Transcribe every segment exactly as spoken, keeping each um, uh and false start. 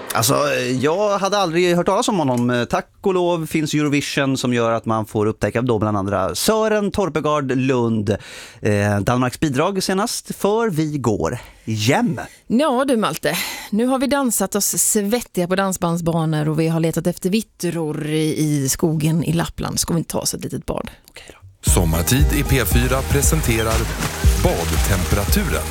Alltså, jag hade aldrig hört talas om honom. Tack och lov finns Eurovision som gör att man får upptäcka då bland andra Sören Torpegard Lund. Eh, Danmarks bidrag senast för Vi går hem. Ja du Malte, nu har vi dansat oss svettiga på dansbandsbanor och vi har letat efter vittror i skogen i Lappland. Ska vi inte ta oss ett litet bad? Okej då. Sommartid i P fyra presenterar badtemperaturen.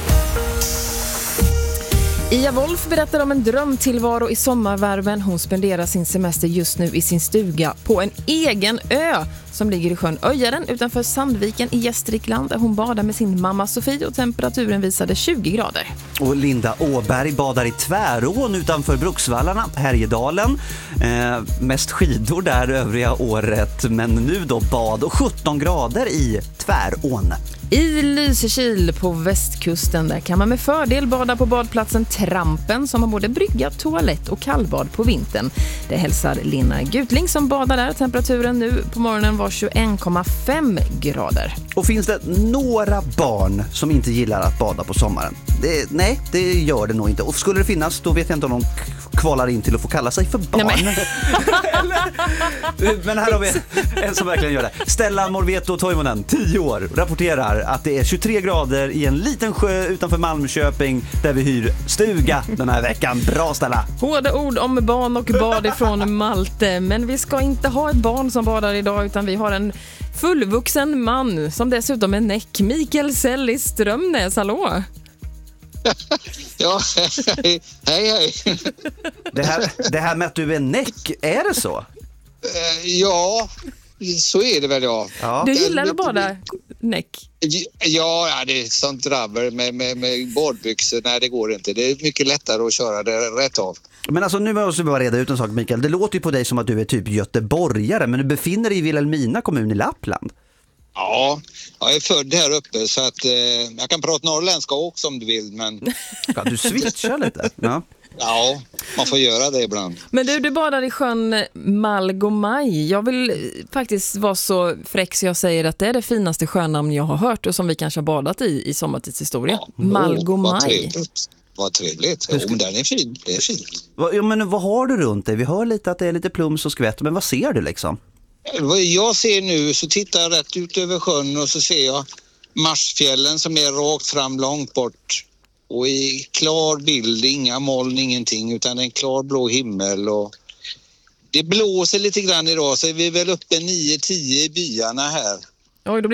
Ia Wolf berättar om en drömtillvaro i sommarvärmen. Hon spenderar sin semester just nu i sin stuga på en egen ö som ligger i sjön Öjaren utanför Sandviken i Gästrikland där hon badar med sin mamma Sofie och temperaturen visade tjugo grader. Och Linda Åberg badar i Tvärån utanför Bruksvallarna, Härjedalen. Eh, mest skidor där övriga året, men nu då bad och sjutton grader i Tvärån. I Lysekil på västkusten där kan man med fördel bada på badplatsen Trampen som har både brygga, toalett och kallbad på vintern. Det hälsar Lina Gutling som badar där. Temperaturen nu på morgonen var tjugoen komma fem grader. Och finns det några barn som inte gillar att bada på sommaren? Det, nej, det gör det nog inte. Och skulle det finnas, då vet jag inte om de kvalar in till att få kalla sig för barn. Nej, men... men här har vi en som verkligen gör det. Stellan Morveto Toivonen, tio år, rapporterar att det är tjugotre grader i en liten sjö utanför Malmköping där vi hyr stuga den här veckan. Bra Stella! Hårda ord om barn och bad ifrån Malte. Men vi ska inte ha ett barn som badar idag utan vi har en fullvuxen man som dessutom är näck. Mikael Sell i Strömnäs, hallå! Ja, hej, hej. Det här, det här med att du är näck, är det så? Ja, så är det väl, ja. Ja. Du gillar att bada näck? Ja, det är sånt drabbel med, med, med badbyxor. Nej, det går inte. Det är mycket lättare att köra det rätt av. Men alltså nu måste vi bara reda ut en sak, Mikael. Det låter ju på dig som att du är typ göteborgare, men du befinner dig i Vilhelmina kommun i Lappland. Ja, jag är född här uppe så att eh, jag kan prata norrländska också om du vill, men... Ja, du switchar lite. Ja. Ja, man får göra det ibland. Men du, du badar i sjön Malgomaj. Jag vill faktiskt vara så fräck så jag säger att det är det finaste sjönamn jag har hört och som vi kanske har badat i i sommartidshistoria. Ja, Malgomaj. Vad trevligt. Vad trevligt. Jo, men den är fin. Det är fint. Ja, men vad har du runt dig? Vi hör lite att det är lite plums och skvätt, men vad ser du liksom? Vad jag ser nu så tittar jag rätt ut över sjön och så ser jag Marsfjällen som är rakt fram långt bort. Och i klar bild, inga moln, ingenting, utan en klar blå himmel. Och det blåser lite grann idag så är vi väl uppe nio tio i byarna här. Oj, då blir